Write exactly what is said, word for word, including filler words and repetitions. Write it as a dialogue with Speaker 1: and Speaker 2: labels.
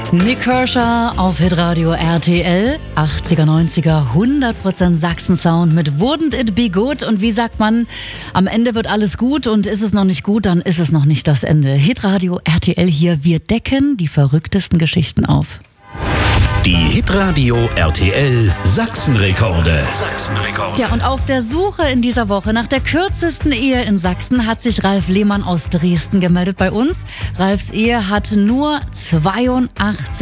Speaker 1: Nik Kershaw auf Hitradio R T L, achtziger, neunziger, hundert Prozent Sachsen-Sound mit Wouldn't It Be Good? Und wie sagt man, am Ende wird alles gut und ist es noch nicht gut, dann ist es noch nicht das Ende. Hitradio R T L hier, wir decken die verrücktesten Geschichten auf.
Speaker 2: Die Hitradio R T L Sachsenrekorde. Sachsenrekorde.
Speaker 1: Ja, und auf der Suche in dieser Woche nach der kürzesten Ehe in Sachsen hat sich Ralf Lehmann aus Dresden gemeldet bei uns. Ralfs Ehe hat nur zweiundachtzig